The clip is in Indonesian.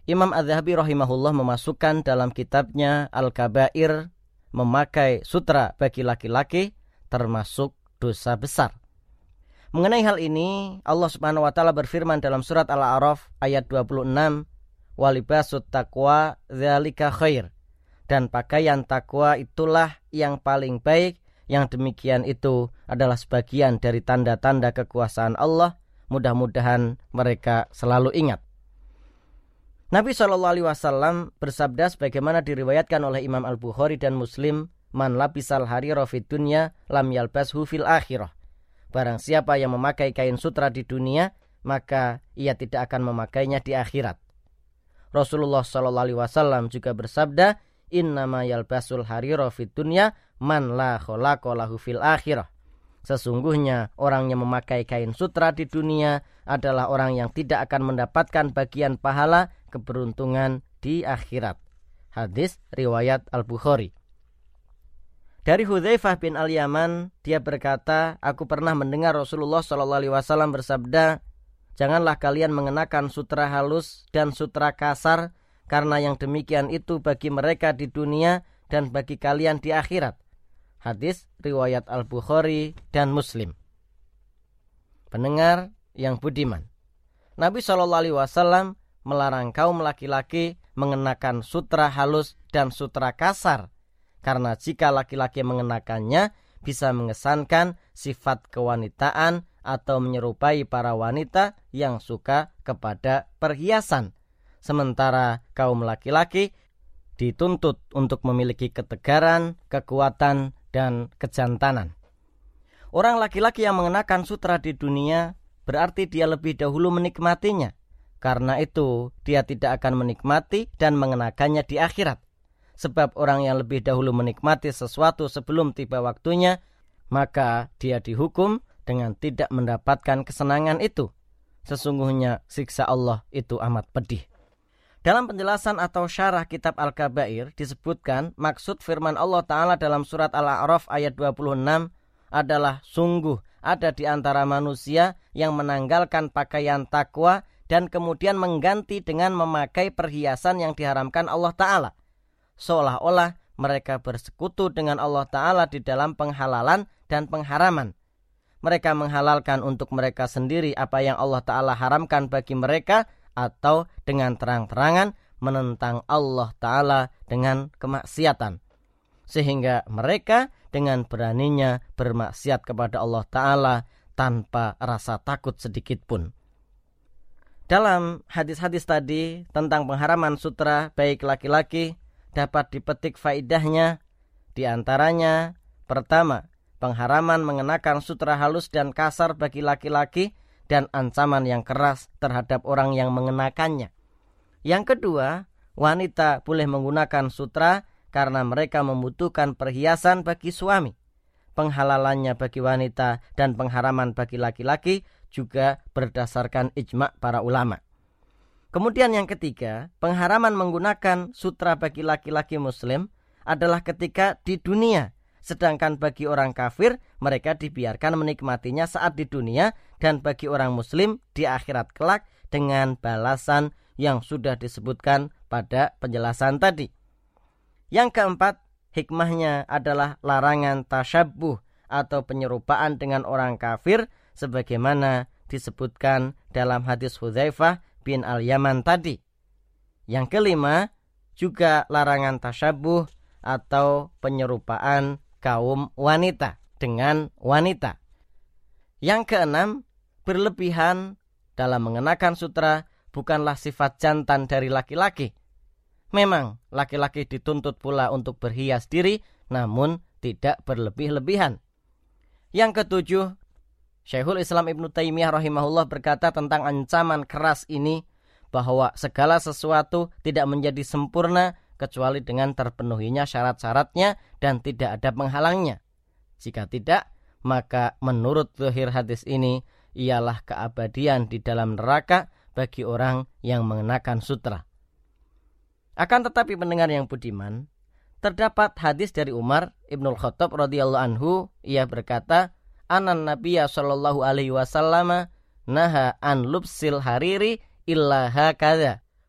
Imam Az-Zahabi rahimahullah memasukkan dalam kitabnya Al-Kabair, memakai sutra bagi laki-laki termasuk dosa besar. Mengenai hal ini, Allah Subhanahu wa taala berfirman dalam surat Al-A'raf ayat 26, "Walibasut taqwa dzalika khair." Dan pakaian takwa itulah yang paling baik, yang demikian itu adalah sebagian dari tanda-tanda kekuasaan Allah. Mudah-mudahan mereka selalu ingat. Nabi SAW bersabda sebagaimana diriwayatkan oleh Imam Al-Bukhari dan Muslim, "Man labisal harira fid dunya lam yalbashu fil akhirah." Barang siapa yang memakai kain sutra di dunia, maka ia tidak akan memakainya di akhirat. Rasulullah SAW juga bersabda, "Innama yalbasul harira fid dunya man la khalaqa lahu fil akhirah." Sesungguhnya orang yang memakai kain sutra di dunia adalah orang yang tidak akan mendapatkan bagian pahala keberuntungan di akhirat. Hadis riwayat Al-Bukhari. Dari Hudzaifah bin Al-Yaman, dia berkata, "Aku pernah mendengar Rasulullah SAW bersabda, janganlah kalian mengenakan sutra halus dan sutra kasar, karena yang demikian itu bagi mereka di dunia dan bagi kalian di akhirat." Hadis riwayat Al-Bukhari dan Muslim. Pendengar yang budiman, Nabi SAW melarang kaum laki-laki mengenakan sutra halus dan sutra kasar, karena jika laki-laki mengenakannya bisa mengesankan sifat kewanitaan atau menyerupai para wanita yang suka kepada perhiasan. Sementara kaum laki-laki dituntut untuk memiliki ketegaran, kekuatan, dan kejantanan. Orang laki-laki yang mengenakan sutra di dunia berarti dia lebih dahulu menikmatinya. Karena itu dia tidak akan menikmati dan mengenakannya di akhirat. Sebab orang yang lebih dahulu menikmati sesuatu sebelum tiba waktunya, maka dia dihukum dengan tidak mendapatkan kesenangan itu. Sesungguhnya siksa Allah itu amat pedih. Dalam penjelasan atau syarah kitab Al-Kabair disebutkan maksud firman Allah Ta'ala dalam surat Al-A'raf ayat 26 adalah sungguh ada di antara manusia yang menanggalkan pakaian takwa dan kemudian mengganti dengan memakai perhiasan yang diharamkan Allah Ta'ala. Seolah-olah mereka bersekutu dengan Allah Ta'ala di dalam penghalalan dan pengharaman. Mereka menghalalkan untuk mereka sendiri apa yang Allah Ta'ala haramkan bagi mereka, atau dengan terang-terangan menentang Allah Ta'ala dengan kemaksiatan. Sehingga mereka dengan beraninya bermaksiat kepada Allah Ta'ala tanpa rasa takut sedikit pun. Dalam hadis-hadis tadi tentang pengharaman sutra baik laki-laki dapat dipetik faidahnya. Di antaranya, pertama, pengharaman mengenakan sutra halus dan kasar bagi laki-laki dan ancaman yang keras terhadap orang yang mengenakannya. Yang kedua, wanita boleh menggunakan sutra karena mereka membutuhkan perhiasan bagi suami. Penghalalannya bagi wanita dan pengharaman bagi laki-laki juga berdasarkan ijma' para ulama. Kemudian yang ketiga, pengharaman menggunakan sutra bagi laki-laki muslim adalah ketika di dunia. Sedangkan bagi orang kafir, mereka dibiarkan menikmatinya saat di dunia, dan bagi orang muslim di akhirat kelak dengan balasan yang sudah disebutkan pada penjelasan tadi. Yang keempat, hikmahnya adalah larangan tasyabbuh atau penyerupaan dengan orang kafir sebagaimana disebutkan dalam hadis Hudzaifah bin Al-Yaman tadi. Yang kelima, juga larangan tasyabbuh atau penyerupaan kaum wanita dengan wanita. Yang keenam, berlebihan dalam mengenakan sutra bukanlah sifat jantan dari laki-laki. Memang laki-laki dituntut pula untuk berhias diri, namun tidak berlebih-lebihan. Yang ketujuh, Syekhul Islam Ibnu Taimiyah rahimahullah berkata tentang ancaman keras ini, bahwa segala sesuatu tidak menjadi sempurna kecuali dengan terpenuhinya syarat-syaratnya dan tidak ada penghalangnya. Jika tidak, maka menurut zahir hadis ini ialah keabadian di dalam neraka bagi orang yang mengenakan sutra. Akan tetapi pendengar yang budiman, terdapat hadis dari Umar Ibnul Khattab radhiyallahu anhu, ia berkata, "Anan Nabiyya sallallahu alaihi wasallam naha an lubsil hariri illa hakadha."